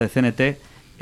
de CNT,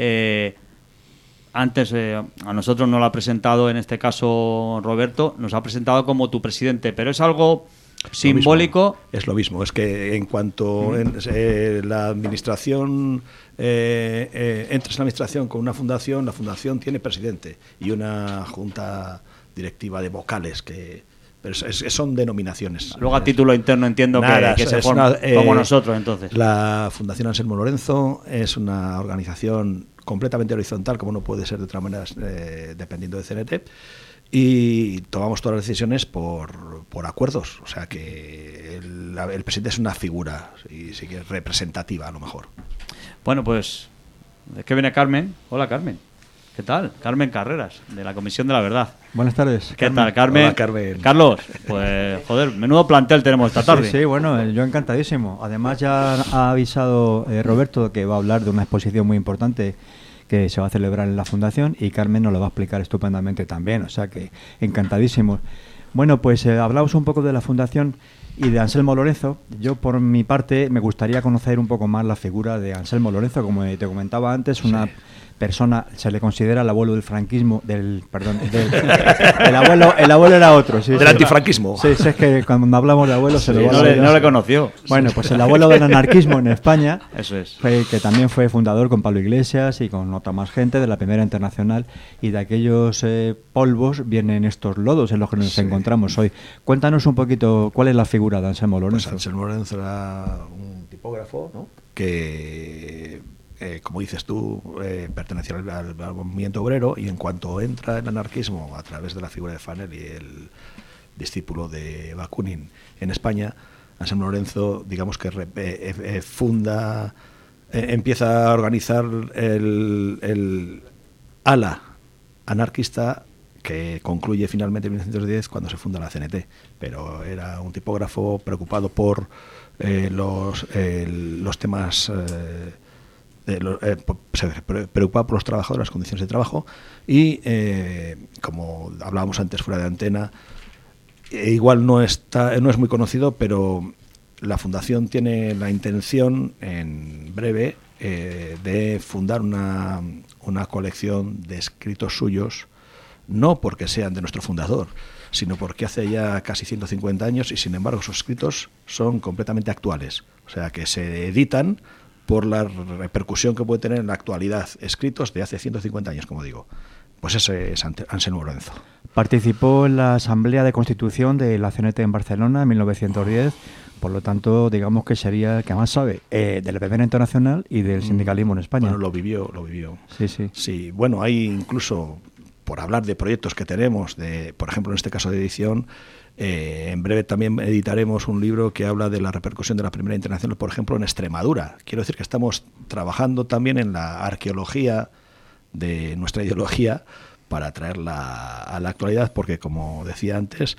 antes a nosotros nos lo ha presentado, en este caso Roberto, nos ha presentado como tu presidente, pero es algo simbólico. Es lo mismo, es que en cuanto la administración entras en la administración con una fundación, la fundación tiene presidente y una junta directiva de vocales pero son denominaciones. Luego a título interno entiendo que se forma como nosotros, entonces. La Fundación Anselmo Lorenzo es una organización completamente horizontal, como no puede ser de otra manera, dependiendo de CNT, y tomamos todas las decisiones por acuerdos. O sea que el presidente es una figura, y sí que es representativa a lo mejor. Bueno, pues es que viene Carmen. Hola, Carmen. ¿Qué tal? Carmen Carreras, de la Comisión de la Verdad. Buenas tardes. ¿Qué tal, Carmen? Hola, Carmen. Carlos, pues joder, menudo plantel tenemos esta tarde. Sí, bueno, yo encantadísimo. Además ya ha avisado Roberto que va a hablar de una exposición muy importante que se va a celebrar en la Fundación, y Carmen nos lo va a explicar estupendamente también, o sea que encantadísimos. Bueno, pues hablamos un poco de la Fundación y de Anselmo Lorenzo. Yo, por mi parte, me gustaría conocer un poco más la figura de Anselmo Lorenzo. Como te comentaba antes, una persona, se le considera el abuelo del franquismo, el abuelo era otro. Sí, del antifranquismo. Sí, es que cuando hablamos de abuelo se lo va a no le conoció. Bueno, pues el abuelo del anarquismo en España. Eso es. Que también fue fundador con Pablo Iglesias y con otra más gente de la Primera Internacional, y de aquellos polvos vienen estos lodos en los que nos encontramos hoy. Cuéntanos un poquito cuál es la figura de Anselmo Lorenzo. Pues Anselmo Lorenzo era un tipógrafo, ¿no?, que como dices tú, pertenecía al movimiento obrero, y en cuanto entra el anarquismo a través de la figura de Fanelli, el discípulo de Bakunin en España, Anselmo Lorenzo, digamos que funda, empieza a organizar el ala anarquista, que concluye finalmente en 1910 cuando se funda la CNT, pero era un tipógrafo preocupado por los temas... se preocupaba por los trabajadores, las condiciones de trabajo, y como hablábamos antes fuera de antena, igual no es muy conocido, pero la Fundación tiene la intención en breve de fundar una colección de escritos suyos, no porque sean de nuestro fundador, sino porque hace ya casi 150 años, y sin embargo sus escritos son completamente actuales, o sea que se editan por la repercusión que puede tener en la actualidad, escritos de hace 150 años, como digo. Pues ese es Anselmo Lorenzo. Participó en la Asamblea de Constitución de la CNT en Barcelona en 1910, por lo tanto, digamos que sería el que más sabe de la Primera Internacional y del sindicalismo en España. Bueno, lo vivió. Sí. Sí, bueno, hay incluso, por hablar de proyectos que tenemos, por ejemplo, en este caso de edición, en breve también editaremos un libro que habla de la repercusión de la Primera Internacional, por ejemplo, en Extremadura. Quiero decir que estamos trabajando también en la arqueología de nuestra ideología para traerla a la actualidad, porque, como decía antes,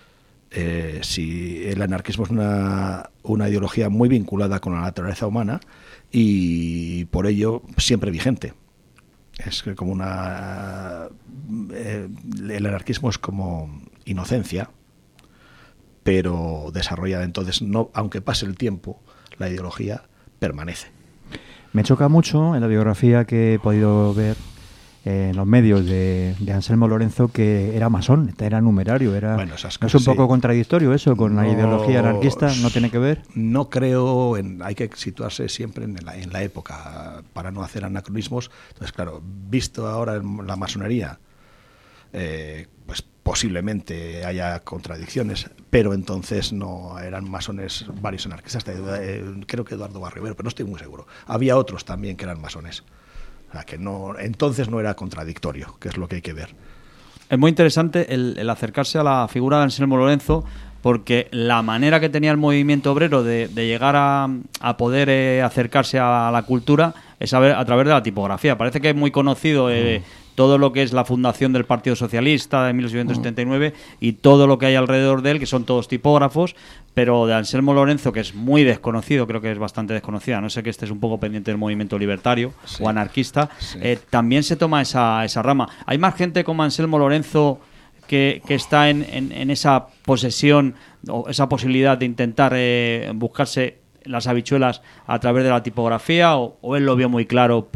si el anarquismo es una ideología muy vinculada con la naturaleza humana y por ello siempre vigente. Es que como el anarquismo es como inocencia, pero desarrollada. Entonces, no, aunque pase el tiempo, la ideología permanece. Me choca mucho en la biografía que he podido ver en los medios de Anselmo Lorenzo que era masón, era numerario, Bueno, esas cosas, ¿no es un poco contradictorio eso con la ideología anarquista? ¿No tiene que ver? No creo, hay que situarse siempre en la época para no hacer anacronismos. Entonces, claro, visto ahora la masonería, pues posiblemente haya contradicciones, pero entonces no eran masones varios anarquistas, creo que Eduardo Barrivero, pero no estoy muy seguro. Había otros también que eran masones. O sea, que no, entonces no era contradictorio, que es lo que hay que ver. Es muy interesante el acercarse a la figura de Anselmo Lorenzo, porque la manera que tenía el movimiento obrero de llegar a poder acercarse a la cultura es a través de la tipografía. Parece que es muy conocido todo lo que es la fundación del Partido Socialista de 1879 y todo lo que hay alrededor de él, que son todos tipógrafos, pero de Anselmo Lorenzo, que es muy desconocido, creo que es bastante desconocida, no sé que estés un poco pendiente del movimiento libertario o anarquista, también se toma esa rama. ¿Hay más gente como Anselmo Lorenzo que está en esa posesión o esa posibilidad de intentar buscarse las habichuelas a través de la tipografía, o él lo vio muy claro